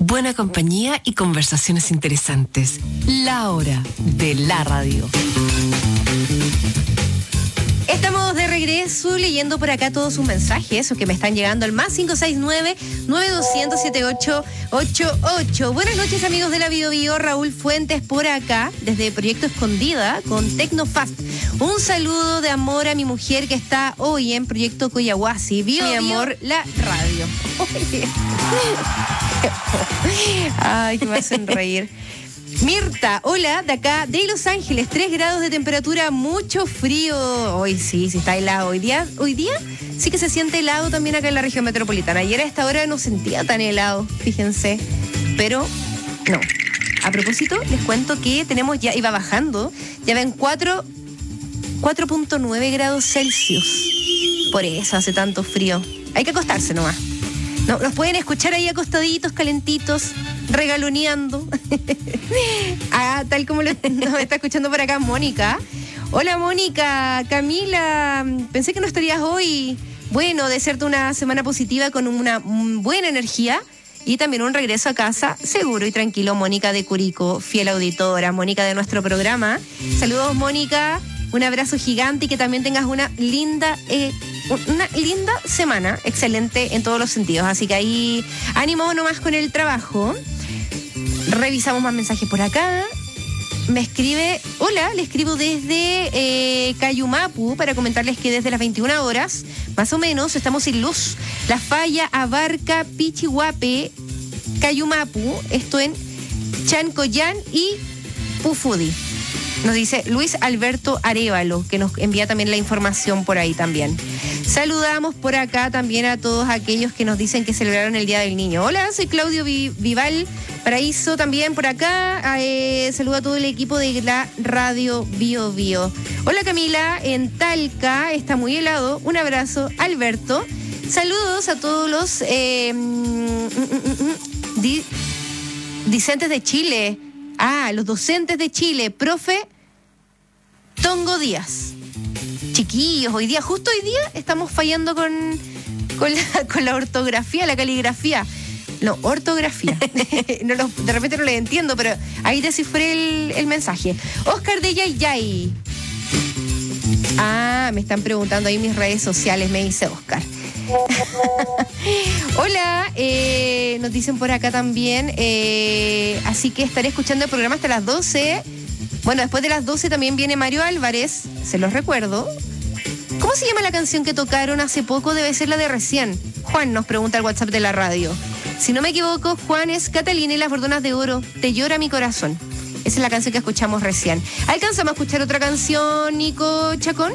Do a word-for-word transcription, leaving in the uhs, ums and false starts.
buena compañía y conversaciones interesantes. La hora de la radio. Estamos de regreso leyendo por acá todos sus mensajes, esos que me están llegando al más cinco seis nueve, nueve dos cero cero, siete ocho ocho ocho. Buenas noches, amigos de la Bio Bio. Raúl Fuentes por acá, desde Proyecto Escondida, con Tecnofast. Un saludo de amor a mi mujer que está hoy en Proyecto Coyahuasi. Bio, mi amor, la radio. Ay, que me hacen reír. Mirta, hola, de acá, de Los Ángeles, tres grados de temperatura, mucho frío. Hoy sí, sí está helado. Hoy día, hoy día sí que se siente helado también acá en la región metropolitana. Ayer a esta hora no sentía tan helado, fíjense. Pero no. A propósito, les cuento que tenemos ya, iba bajando, ya ven cuatro punto nueve grados Celsius. Por eso hace tanto frío. Hay que acostarse nomás. No, nos pueden escuchar ahí acostaditos, calentitos, regaloneando. Ah, tal como lo, nos está escuchando por acá Mónica. Hola Mónica, Camila, pensé que no estarías hoy. Bueno, desearte una semana positiva con una buena energía y también un regreso a casa seguro y tranquilo. Mónica de Curicó, fiel auditora, Mónica de nuestro programa. Saludos Mónica, un abrazo gigante y que también tengas una linda... Eh, Una linda semana, excelente en todos los sentidos. Así que ahí ánimo nomás con el trabajo. Revisamos más mensajes por acá. Me escribe, hola, le escribo desde eh, Cayumapu para comentarles que desde las veintiuna horas, más o menos, estamos sin luz. La falla abarca Pichihuape, Cayumapu, esto en Chancoyán y Pufudi. Nos dice Luis Alberto Arévalo, que nos envía también la información por ahí también. Saludamos por acá también a todos aquellos que nos dicen que celebraron el Día del Niño. Hola, soy Claudio Vival Paraíso también por acá. Eh, saludo a todo el equipo de la Radio Bio Bio. Hola Camila, en Talca está muy helado. Un abrazo, Alberto. Saludos a todos los eh, mm, mm, mm, di, discentes de Chile. Ah, los docentes de Chile, profe Tongo Díaz. Chiquillos, hoy día, justo hoy día, estamos fallando con, con, la, con la ortografía, la caligrafía. No, ortografía. no lo, de repente no le entiendo, pero ahí descifré el, el mensaje. Oscar de Yayay. Ah, me están preguntando ahí mis redes sociales, me dice Oscar. Hola, eh, nos dicen por acá también, eh, así que estaré escuchando el programa hasta las doce. Bueno, después de las doce también viene Mario Álvarez, se los recuerdo. ¿Cómo se llama la canción que tocaron hace poco? Debe ser la de recién. Juan nos pregunta al WhatsApp de la radio. Si no me equivoco, Juan, es Catalina y las Bordonas de Oro, Te llora mi corazón. Esa es la canción que escuchamos recién. ¿Alcanzamos a escuchar otra canción, Nico Chacón?